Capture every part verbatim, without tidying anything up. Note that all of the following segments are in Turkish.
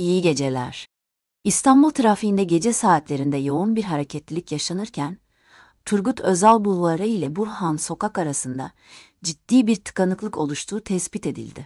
İyi geceler. İstanbul trafiğinde gece saatlerinde yoğun bir hareketlilik yaşanırken, Turgut Özal Bulvarı ile Burhan Sokak arasında ciddi bir tıkanıklık oluştuğu tespit edildi.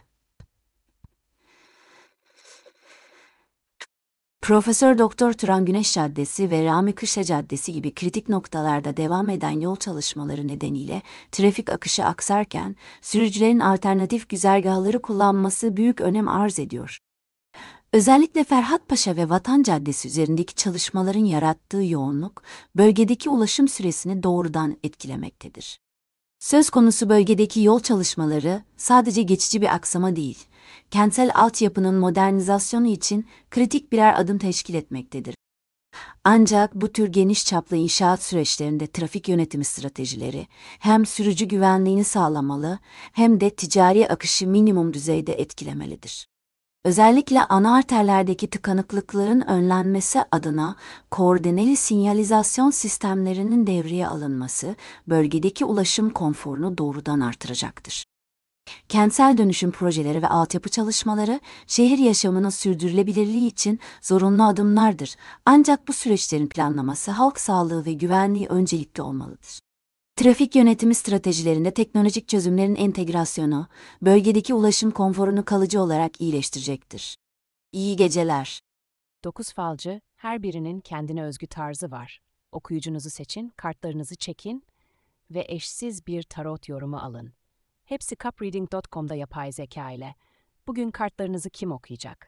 Profesör Doktor Turan Güneş Caddesi ve Rami Kışla Caddesi gibi kritik noktalarda devam eden yol çalışmaları nedeniyle trafik akışı aksarken, sürücülerin alternatif güzergahları kullanması büyük önem arz ediyor. Özellikle Ferhatpaşa ve Vatan Caddesi üzerindeki çalışmaların yarattığı yoğunluk, bölgedeki ulaşım süresini doğrudan etkilemektedir. Söz konusu bölgedeki yol çalışmaları sadece geçici bir aksama değil, kentsel altyapının modernizasyonu için kritik birer adım teşkil etmektedir. Ancak bu tür geniş çaplı inşaat süreçlerinde trafik yönetimi stratejileri hem sürücü güvenliğini sağlamalı hem de ticari akışı minimum düzeyde etkilemelidir. Özellikle ana arterlerdeki tıkanıklıkların önlenmesi adına koordineli sinyalizasyon sistemlerinin devreye alınması, bölgedeki ulaşım konforunu doğrudan artıracaktır. Kentsel dönüşüm projeleri ve altyapı çalışmaları, şehir yaşamının sürdürülebilirliği için zorunlu adımlardır. Ancak bu süreçlerin planlaması halk sağlığı ve güvenliği öncelikli olmalıdır. Trafik yönetimi stratejilerinde teknolojik çözümlerin entegrasyonu, bölgedeki ulaşım konforunu kalıcı olarak iyileştirecektir. İyi geceler. Dokuz falcı, her birinin kendine özgü tarzı var. Okuyucunuzu seçin, kartlarınızı çekin ve eşsiz bir tarot yorumu alın. Hepsi cupreading nokta com'da yapay zeka ile. Bugün kartlarınızı kim okuyacak?